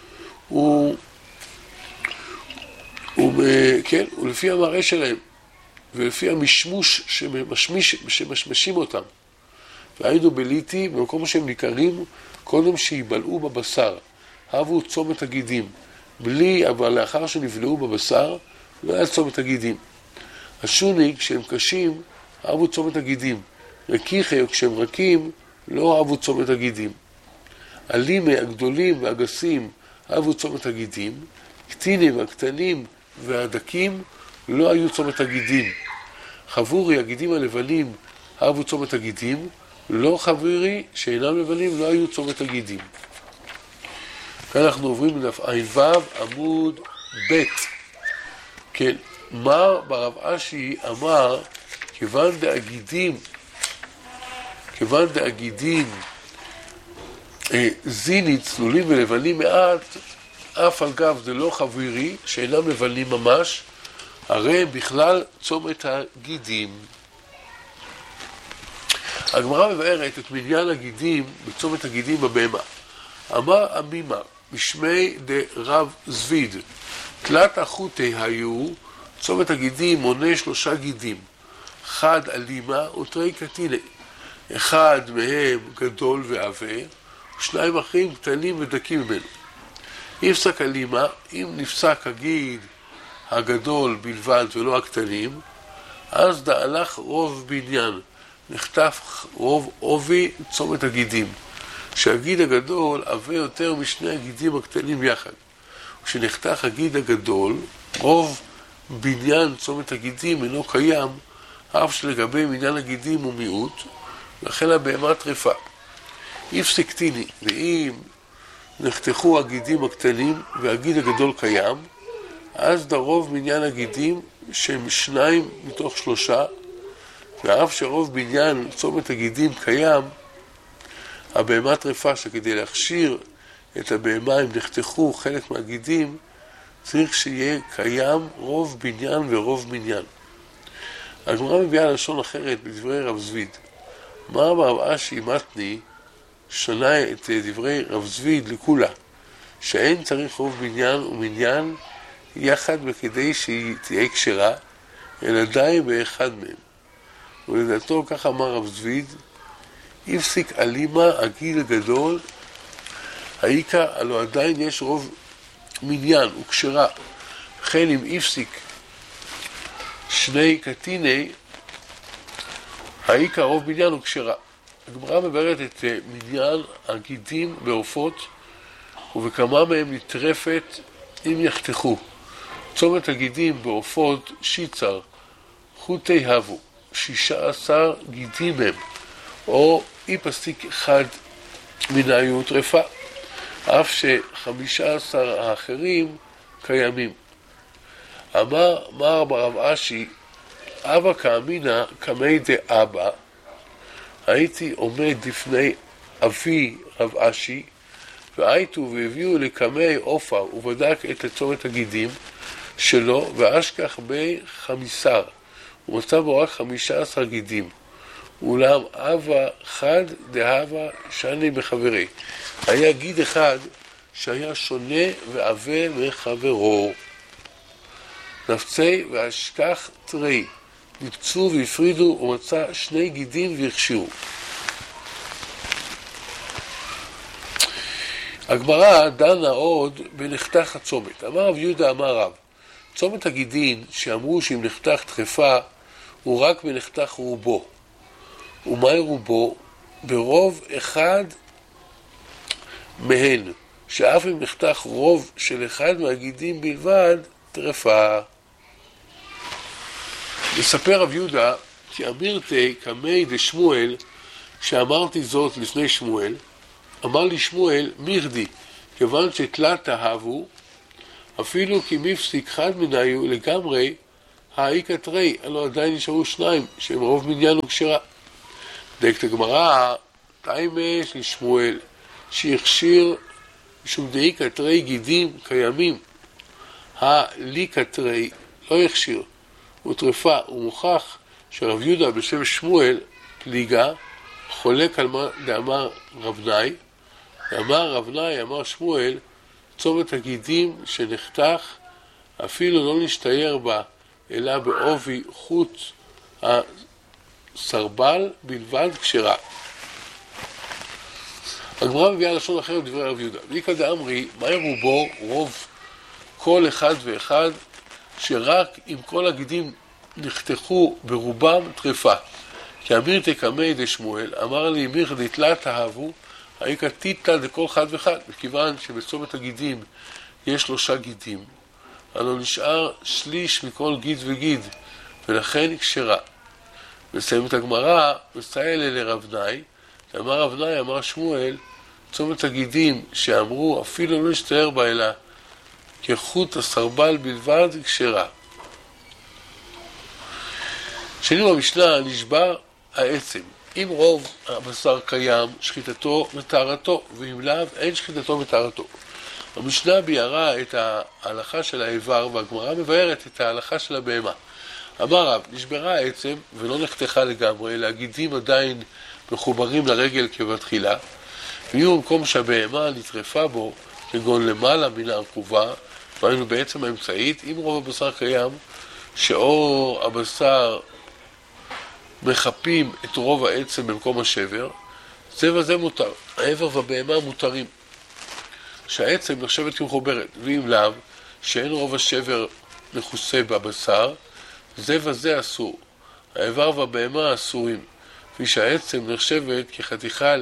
ולפי המראה שלהם, ולפי המשמוש שמשמשים אותם. והיינו בליטי, במקום שהם ניכרים, קודם שיבלעו בבשר, הבו צומת הגידים. אבל לאחר שנבלעו בבשר, לא היה צומת הגידים. השוני, כשהם קשים, אהבו צומת הגידים. רקיחי, כשהם רכים, לא אהבו צומת הגידים. הלימה, הגדולים והגסים, אהבו צומת הגידים. קטינים, הקטנים והדקים, לא היו צומת הגידים. חבורי, הגידים הלבנים, אהבו צומת הגידים. לא חברי, שאינם לבנים, לא היו צומת הגידים. כאן אנחנו עוברים לדף ע"ו עמוד ב'. כן, מר ברב אשי אמר, כיוון דאגידים זיני צלולים ולבנים מעט, אף על גב זה לא חברי, שאינם לבנים ממש, הרי הם בכלל צומת הגידים. הגמרא מבארת את מניין הגידים בצומת הגידים בבהמה. אמר אמימר, משמי דרב זביד, תלת החוטי היו, צומת הגידים מונה 3 גידים, 1 אלימה ותרי קטיני, 1 מהם גדול ועבה, ו2 אחרים קטנים ודקים ממנו. יפסק אלימה, אם נפסק הגיד הגדול בלבד ולא הקטנים, אז דהלך רוב בניין, נחטף רוב עובי צומת הגידים, שהגיד הגדול עבה יותר משני הגידים הקטנים יחד. כשנחתך הגיד הגדול, רוב בניין צומת הגידים אינו קיים, אף שלגבי מניין הגידים הוא מיעוט, לכן הבהמה טרפה. יפסק טיני, ואם נחתכו הגידים הקטנים והגיד הגדול קיים, אז דרוב מניין הגידים שהם 2 מתוך 3, ואף שרוב בניין צומת הגידים קיים, הבהמה טרפה, שכדי להכשיר את הבהמה אם נחתכו חלק מהגידים, צריך שיהיה קיים רוב בניין ורוב מניין. הגמרא מביאה לשון אחרת בדברי רב זביד. אמר ברב אשי מתני, שנה את דברי רב זביד לכולה, שאין צריך רוב בניין ומניין יחד בכדי שהיא תהיה כשרה, אלא די באחד מהם. ולדעתו כך אמר רב זביד, יפסיק אלימה הגיל הגדול, העיקר הלא עדיין יש רוב מניין וכשרה, וכן אם יפסיק 2 קטיני, העיקר רוב מניין וכשרה. הגמרא מבארת את מניין הגידים בעופות, ובכמה מהם נטרפת אם יחתכו. צומת הגידים בעופות שיצר, חוטי הבו, 16 גידים הם, או אי פסטיק אחד מן היו טרפה, אף ש15 האחרים קיימים. אמר ברב אשי, אבא כאמינה כמי דאבא, הייתי עומד לפני אבי רב אשי, והייתו והביאו לכמי אופה, ובדק את צומת הגידים שלו, ואשכח ב15, ומצא בו רק 15 גידים. אולם אבא חד דהבה שני מחברי. היה גיד אחד שהיה שונה ועבה מחברו. נפצי ואשכח תרי, נפצו והפרידו ומצא 2 גידים והכשירו. הגמרא דנה עוד בנחתך הצומת. אמר רב יהודה אמר רב, צומת הגידים שאמרו שאם נחתך טרפה הוא רק בנחתך רובו. ומהי רובו? ברוב אחד מהן, שאף אם נחתך רוב של אחד מהגידים בלבד, טרפה. מספר רב יהודה, כי אמירתי כמי דשמואל, שאמרתי זאת לפני שמואל, אמר לי שמואל, מירדי, כיוון שתלת אהבו, אפילו כי מפסיק חד מניו לגמרי, האיכא תרי, הלא עדיין נשארו שניים, שהם רוב מניין וכשרה. דקת הגמרא, תימש לשמואל, שהכשיר משום דאיכא תרי גידים קיימים, הליקא תרי לא הכשיר, הוא טרפה, הוא מוכח שרב יהודה בשם שמואל פליגה, חולק על מה דאמר רב נאי, אמר רב נאי, אמר שמואל, צומת הגידים שנחתך, אפילו לא נשתייר בה, אלא בעובי חוט הסרבל בלבד כשרה. הגמרא מביאה לשון אחרת דברי רב יהודה. ואיכא דאמרי, מהי רובו? רוב כל אחד ואחד, שרק אם כל הגידים נחתכו ברובם טרפה. כי אמיר תקמי דשמואל, אמר לי אמיר דתלה תאהבו, האיכא תיתא דכל חד וחד, מכיוון שבצומת הגידים יש 3 גידים, הלא נשאר שליש מכל גיד וגיד, ולכן כשרה. מסיים את הגמרא, מסייע לרב נאי, אמר רב נאי, אמר שמואל, צומת הגידים שאמרו אפילו לא נשתער בה אלא כחוט הסרבל בלבד כשרה. שני במשנה נשבר העצם. אם רוב הבשר קיים, שחיטתו מטהרתו, ואם לאו, אין שחיטתו מטהרתו. המשנה ביארה את ההלכה של האיבר, והגמרא מבארת את ההלכה של הבהמה. אמר רב, נשברה העצם ולא נחתכה לגמרי, אלא הגידים עדיין מחוברים לרגל כבתחילה, ואם במקום שהבהמה נטרפה בו, כגון למעלה מן הארכובה, והיינו בעצם האמצעית, אם רוב הבשר קיים, שאור הבשר מחפים את רוב העצם במקום השבר, זה וזה מותר. העבר והבהמה מותרים. שהעצם נחשבת כמחוברת, ואם לאו, שאין רוב השבר מכוסה בבשר, זה וזה אסור. העבר והבהמה אסורים, כפי שהעצם נחשבת כחתוכה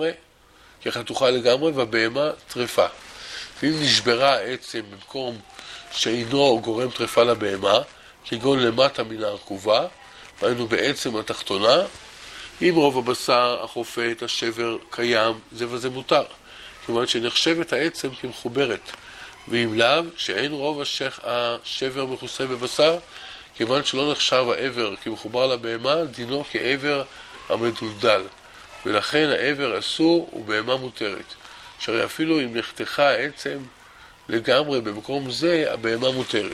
לגמרי והבהמה טרפה. ואם נשברה העצם במקום שאינו גורם טרפה לבהמה, כגון למטה מן הארכובה, היינו בעצם התחתונה, אם רוב הבשר החופה את השבר קיים, זה וזה מותר, כיוון שנחשבת העצם כמחוברת, ואם לאו, שאין רוב השבר מכוסה בבשר, כיוון שלא נחשב העבר כמחובר לבהמה, דינו כעבר המדולדל, ולכן העבר אסור ובהמה מותרת, שהרי אפילו אם נחתכה העצם לגמרי במקום זה, הבהמה מותרת.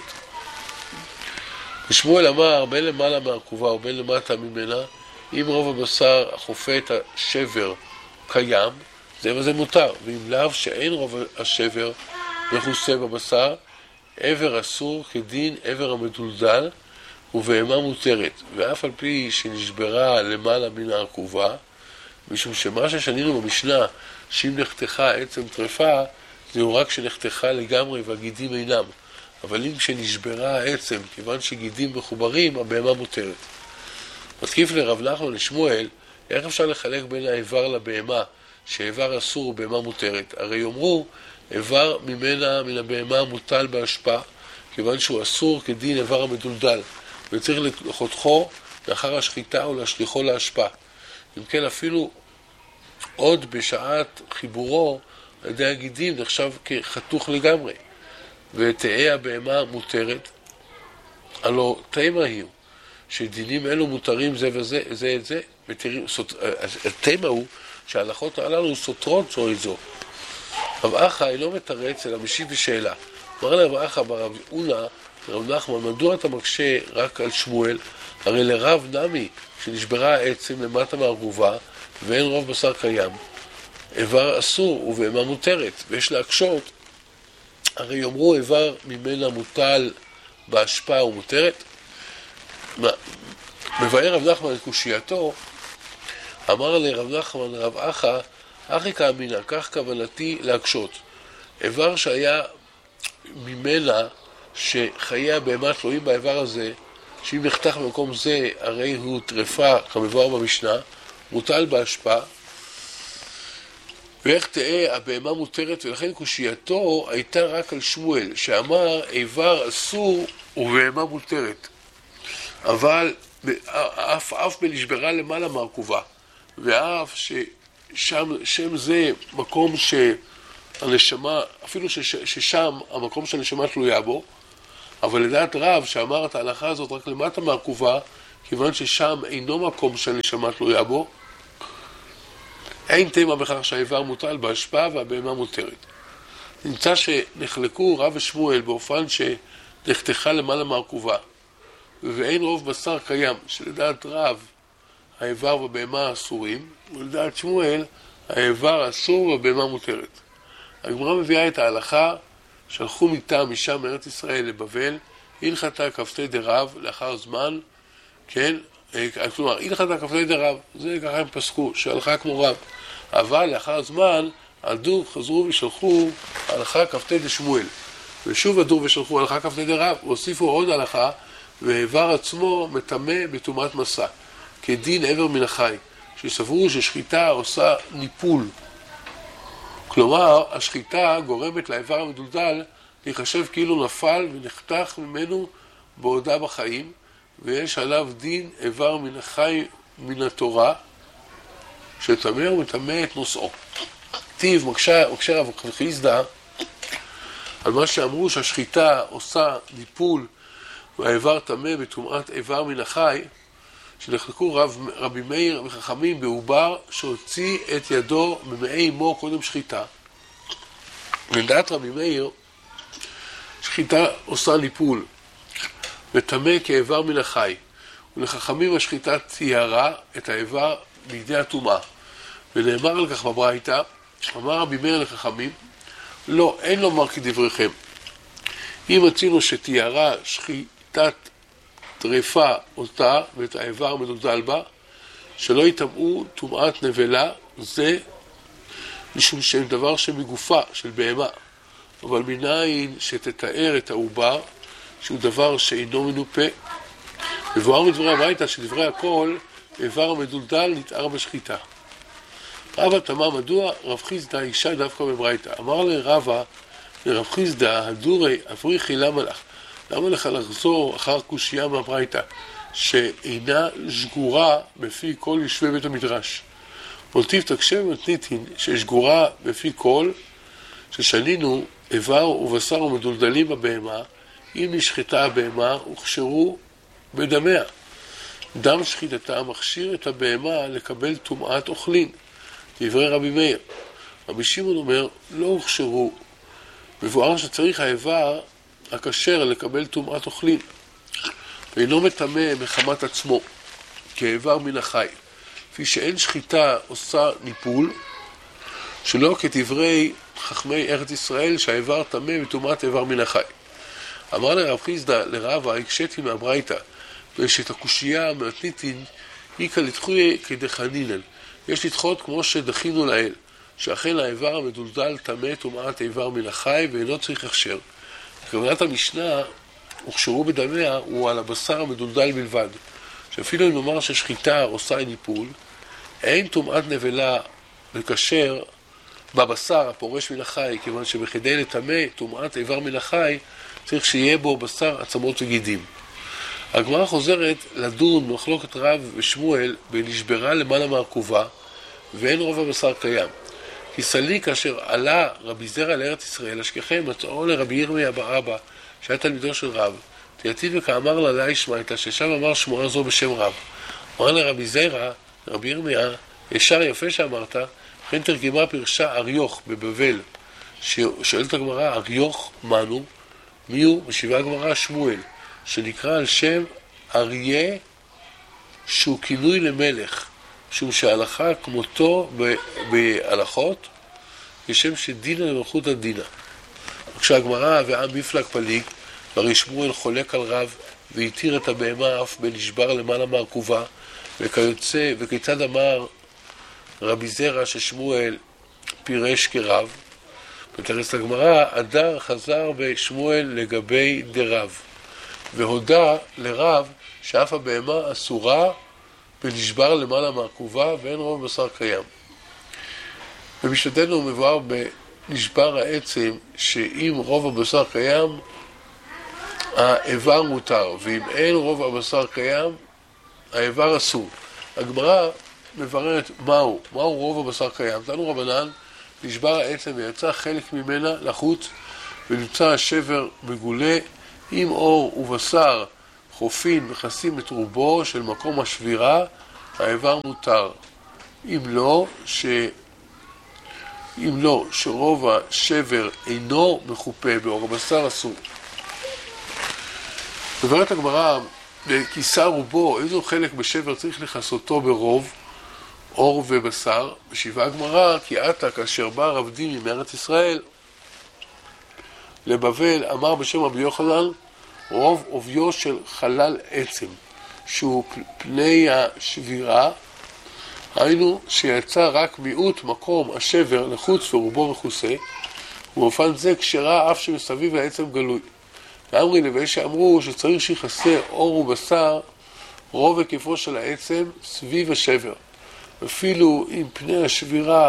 ושמואל אמר, בין למעלה מהרכובה ובין למטה ממנה, אם רוב הבשר החופה את השבר קיים, זה וזה מותר, ואם לאו שאין רוב השבר מכוסה בבשר, עבר אסור כדין עבר המדולדל ובהמה מותרת, ואף על פי שנשברה למעלה מן הרכובה, משום שמה ששנינו במשנה, שאם נחתכה עצם טרפה, זהו רק שנחתכה לגמרי והגידים אינם. אבל אם כשנשברה העצם, כיוון שגידים מחוברים, הבהמה מותרת. מתקיף לרב נחמן לשמואל, איך אפשר לחלק בין האיבר לבהמה, שהאיבר אסור ובהמה מותרת? הרי יאמרו, איבר מן הבהמה מוטל בהשפעה, כיוון שהוא אסור כדין איבר המדולדל, וצריך לחותכו לאחר השחיטה או להשליחו להשפעה. אם כן, אפילו עוד בשעת חיבורו על ידי הגידים נחשב כחתוך לגמרי. ותהי הבהמה מותרת, הלא תימה היא, שדינים אלו מותרים זה וזה, זה את זה, התימה הוא שההלכות הללו סותרות זו את זו. רב אחא אינו מתרץ אלא משיב בשאלה. אמר לרב אחא ברב אונה, רב נחמן, מדוע אתה מקשה רק על שמואל? הרי לרב נמי שנשברה העצם למטה מהרכובה ואין רוב בשר קיים, איבר אסור ובהמה מותרת, ויש להקשות, הרי יאמרו איבר ממנה מוטל בהשפעה ומותרת. מבאר רב נחמן את קושייתו, אמר לרב נחמן רב אחא, אחי כאמינה, כך כוונתי להקשות. איבר שהיה ממנה שחיי הבהמה תלויים באיבר הזה, שאם נחתך במקום זה, הרי הוא טרפה, כמבואר במשנה, מוטל בהשפעה, ואיך תהא הבהמה מותרת, ולכן קושייתו הייתה רק על שמואל, שאמר איבר אסור ובהמה מותרת. אבל אף בנשברה למעלה מהרכובה, ואף ששם זה מקום הנשמה, אפילו ששם המקום שהנשמה תלויה בו, אבל לדעת רב שאמר את ההלכה הזאת רק למטה מהרכובה, כיוון ששם אינו מקום שהנשמה תלויה בו, אין תמה בכך שהאיבר מוטל בהשפעה והבהמה מותרת. נמצא שנחלקו רב ושמואל באופן שנחתכה למעלה מהרכובה, ואין רוב בשר קיים, שלדעת רב האיבר והבהמה אסורים, ולדעת שמואל האיבר אסור והבהמה מותרת. הגמרא מביאה את ההלכה, שלחו מטעם משם מארץ ישראל לבבל, הלכתה כ"ט דרב לאחר זמן, כן, כלומר, הלכתה כ"ט דרב, זה ככה הם פסקו, שהלכה כמו רב. אבל לאחר זמן, הדור חזרו ושלחו הלכה כ"ט דשמואל. ושוב הדור ושלחו הלכה כ"ט דרב, והוסיפו עוד הלכה, והאיבר עצמו מטמא בטומאת מסע, כדין עבר מן החי, שסברו ששחיטה עושה ניפול. כלומר, השחיטה גורמת לאיבר המדולדל להיחשב כאילו נפל ונחתך ממנו בעודה בחיים, ויש עליו דין איבר מן החי מן התורה, שטמא ומטמא את נושאו. טיב מקשה רב חיסדא על מה שאמרו שהשחיטה עושה ניפול והאיבר טמא בטומאת איבר מן החי, שנחלקו רבי מאיר וחכמים בעובר שהוציא את ידו ממעי אמו קודם שחיטה. לדעת רבי מאיר, שחיטה עושה ניפול וטמא כאיבר מן החי, ולחכמים השחיטה תיארה את האיבר בידי הטומאה. ונאמר על כך בברייתא, אמר רבי מאיר לחכמים, לא, אין לומר כדבריכם. אם מצינו שתיארה שחיטת טרפה אותה ואת האיבר המדולדל בה, שלא יטמאו טומאת נבלה, זה משום שהם דבר שמגופה של בהמה, אבל מניין שתתאר את העובר, שהוא דבר שאינו מנופה. מבואר מדברי הברייתא שדברי הכל, איבר המדולדל נתאר בשחיטה. רבא תמה מדוע רב חיסדא אישה דווקא בברייתא. אמר לרב חיסדא, הדורי אבריחי למה לך לחזור אחר קושייה מהברייתא, שאינה שגורה בפי כל יושבי בית המדרש. מולטיב תקשב מתניתין ששגורה בפי כל, ששנינו איבר ובשר ומדולדלים בבהמה, אם נשחטה הבהמה הוכשרו בדמיה. דם שחיטתה מכשיר את הבהמה לקבל טומאת אוכלין. דברי רבי מאיר. רבי שמעון אומר, לא הוכשרו. מבואר שצריך האיבר הכשר לקבל טומאת אוכלין, ואינו מטמא מחמת עצמו, כאיבר מן החי. כפי שאין שחיטה עושה ניפול, שלא כדברי חכמי ארץ ישראל שהאיבר טמא בטומאת איבר מן החי. אמר לרב חיסדא לרבא, הקשיתי מהברייתא, ושאת הקושייה מהתניתין איקא לדחויה כדחנינן. יש לדחות כמו שדחינו לאל, שאכן האיבר המדולדל טמא טומאת איבר מן החי ואינו צריך הכשר. כוונת המשנה, הוכשרו בדמיה, הוא על הבשר המדולדל בלבד. שאפילו אם נאמר ששחיטה עושה ניפול, אין טומאת נבלה לקשר בבשר הפורש מן החי, כיוון שבכדי לטמא טומאת איבר מן החי, צריך שיהיה בו בשר עצמות וגידים. הגמרא חוזרת לדון במחלוקת רב ושמואל בנשברה למעלה מהרכובה, ואין רוב הבשר קיים. כי סליק אשר עלה רבי זרע לארץ ישראל, השכחם מצאו לרבי ירמיה באבא, שהיה תלמידו של רב, תיתיב וכאמר לה לישמעאלתא, ששם אמר שמועה זו בשם רב. אמר לרבי זרע, רבי ירמיה, ישר יפה שאמרת, לכן תרגמה פרשה אריוך בבבל. שואלת הגמרא, אריוך מנו? מי הוא? משיבה הגמרא שמואל, שנקרא על שם אריה, שהוא כינוי למלך, משום שההלכה כמותו בהלכות, כשם שדינה למלכות הדינה. כשהגמרא ועם מפלג פליג, הרי שמואל חולק על רב, והתיר את הבהמה אף בנשבר למעלה מהרכובה, וכיצד אמר רבי זרע ששמואל פירש כרב. בתרס הגמרא, הדר חזר בשמואל לגבי דרב, והודה לרב שאף הבהמה אסורה ונשבר למעלה מהרכובה ואין רוב בשר קיים. במשנתנו מבואר בנשבר העצם שאם רוב הבשר קיים האיבר מותר, ואם אין רוב הבשר קיים האיבר אסור. הגמרא מבררת מהו רוב הבשר קיים. תנו רבנן, נשבר העצם ויצא חלק ממנה לחוץ, ונמצא השבר מגולה, עם אור ובשר חופין מכסים את רובו של מקום השבירה, האיבר מותר. אם לא, שרוב השבר אינו מחופה באור הבשר אסור. מבארת הגמרא, בכיסה רובו, איזו חלק בשבר צריך לכסותו ברוב, אור ובשר. משיבה הגמרא, כי עתה כאשר בא רב דימי מארץ ישראל לבבל, אמר בשם רבי יוחנן, רוב עוביו של חלל עצם, שהוא פני השבירה, היינו שיצא רק מיעוט מקום השבר לחוץ ורובו מכוסה, ובאופן זה כשרה אף שמסביב העצם גלוי. ואמרי לבי שאמרו שצריך שיחסה אור ובשר רוב היקפו של העצם סביב השבר, אפילו אם פני השבירה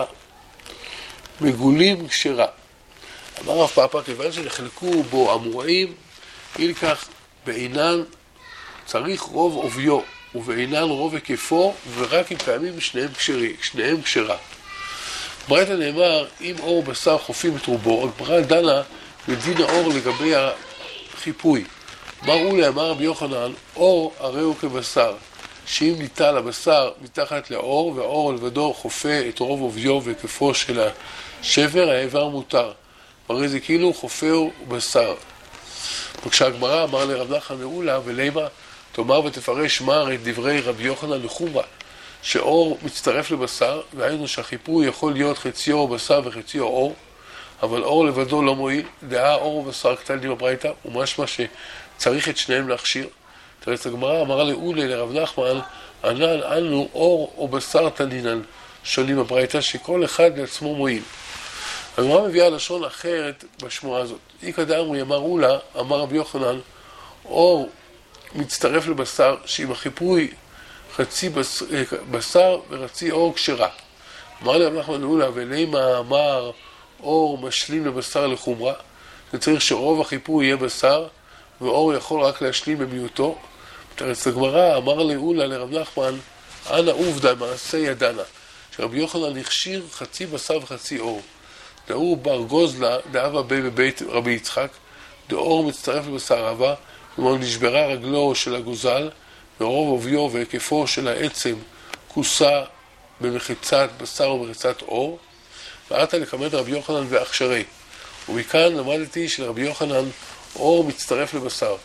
מגולים כשרה. אמר רב פאפא, כיוון שנחלקו בו אמוראים, אילכך בעינן צריך רוב עוביו, ובעינן רוב היקפו, ורק אם קיימים שניהם כשרה. ברייתא נאמר, אם אור בשר חופים את רובו, הגמרא דנה בדין האור לגבי החיפוי. אמרו לי, אמר רבי יוחנן, אור הרי הוא כבשר, שאם ניטל הבשר מתחת לאור, והאור לבדו חופה את רוב עוביו והיקפו של השבר, האיבר מותר. הרי זה כאילו חופהו בשר. וכשהגמרא אמר לרב נחמן מאולה, ולמה תאמר ותפרש מה את דברי רבי יוחנן לחומרה, שאור מצטרף לבשר, והיינו שהחיפוי יכול להיות חציו בשר וחציו אור, אבל אור לבדו לא מועיל, דעה אור ובשר קטנים בברייתא, ומשמע שצריך את שניהם להכשיר. תראה, הגמרא אמרה לאולה לרב נחמן, ענן אנו אור או בשר תנינן, שונים בברייתא, שכל אחד לעצמו מועיל. הגמרא מביאה לשון אחרת בשמועה הזאת. איקא דאמרי אמר אולה, אמר רבי יוחנן, אור מצטרף לבשר, שאם החיפוי חצי בשר וחצי אור כשרה. אמר לרב נחמן אולה, ולמה אמר אור משלים לבשר לחומרה, שצריך שרוב החיפוי יהיה בשר, ואור יכול רק להשלים במיעוטו. בתרץ הגמרא אמר לאולה לרב נחמן, אנא עובדא מעשה ידנה, שרבי יוחנן הכשיר חצי בשר וחצי אור. דאור בר גוזלה דאבה בבית רבי יצחק, דאור מצטרף לבשר אבה, כלומר נשברה רגלו של הגוזל, ורוב עוביו והיקפו של העצם כוסה במחיצת בשר ומחיצת אור, ועתה לקמד רבי יוחנן והכשרי. ומכאן למדתי שלרבי יוחנן אור מצטרף לבשר.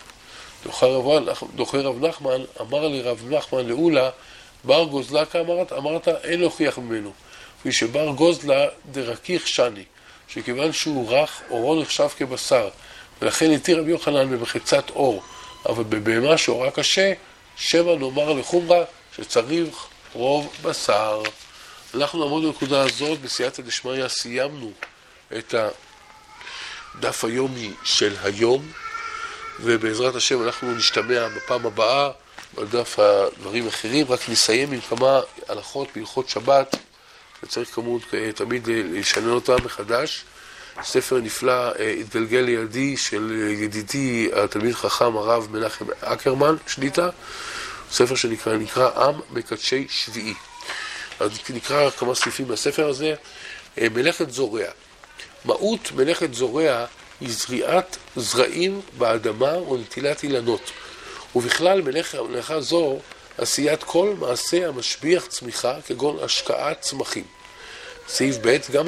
דוחה רב נחמן, אמר לרב נחמן לאולה, בר גוזלה כאמרת, אמרת אין להוכיח ממנו. כפי שבר גוזלה דרקיך שני, שכיוון שהוא רך, אורו נחשב כבשר, ולכן התיר רבי יוחנן במחיצת אור, אבל בבהמה שאורה קשה, שמא נאמר לחומרה שצריך רוב בשר. אנחנו נעמוד בנקודה הזאת, בסייעתא דשמיא סיימנו את הדף היומי של היום, ובעזרת השם אנחנו נשתמע בפעם הבאה בדף הדברים אחרים. רק נסיים עם כמה הלכות בהלכות שבת, וצריך כמות תמיד לשנן אותם מחדש. ספר נפלא התגלגל לידי של ידידי התלמיד חכם הרב מנחם אקרמן שליטה, ספר שנקרא עם מקדשי שביעי. אז נקרא כמה סעיפים מהספר הזה. מלאכת זורע. מהות מלאכת זורע היא זריעת זרעים באדמה ונטילת אילנות, ובכלל מלאכה זו עשיית כל מעשה המשביח צמיחה, כגון השקעת צמחים. סעיף ב', גם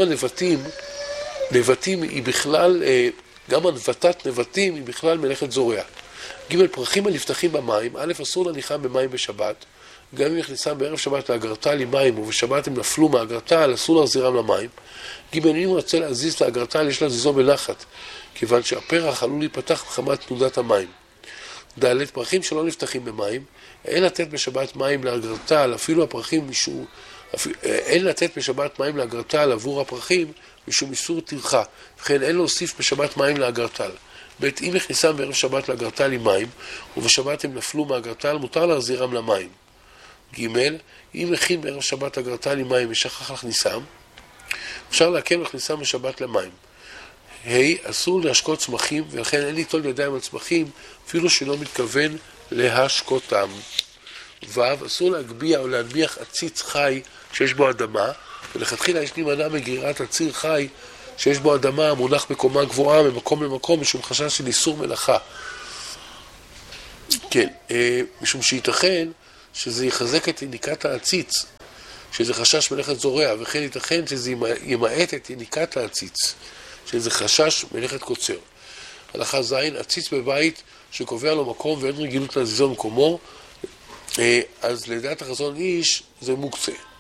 נבטים היא בכלל, גם הנבטת נבטים היא בכלל מלאכת זורע. ג', פרחים הנפתחים במים, א', אסור להניחם במים בשבת, גם אם יכניסם בערב שבת לאגרטל עם מים, ובשבת הם נפלו מהאגרטל, אסור להחזירם למים. ג', אם רוצה להזיז את האגרטל, יש להזיזו בנחת, כיוון שהפרח עלול להיפתח מחמת תנודת המים. ד', פרחים שלא נפתחים במים, אין לתת בשבת מים לאגרטל, אפילו הפרחים משום, אין לתת בשבת מים לאגרטל עבור הפרחים משום איסור טרחה, וכן אין להוסיף בשבת מים לאגרטל. ב', אם הכניסם בערב שבת לאגרטל עם מים, ובשבת הם נפלו מהאגרטל, מותר להחזירם למים. ג', אם הכין בערב שבת אגרטל עם מים ושכח להכניסם, אפשר להקל להכניסם בשבת למים. ה', אסור להשקות צמחים, ולכן אין ליטול ידיים על צמחים, אפילו שלא מתכוון להשקותם. ו', אסור להגביה או להנמיח עציץ חי שיש בו אדמה, ולכתחילה יש להימנע מגרירת עציר חי שיש בו אדמה מונח בקומה גבוהה ממקום למקום משום חשש של איסור מלאכה. כן, משום שייתכן שזה יחזק את יניקת העציץ, שזה חשש מלאכת זורע, וכן ייתכן שזה ימעט את יניקת העציץ, שזה חשש מלאכת קוצר. הלכה ז', עציץ בבית שקובע לו מקום ואין רגילות להזיזו במקומו, אז לדעת החזון איש זה מוקצה.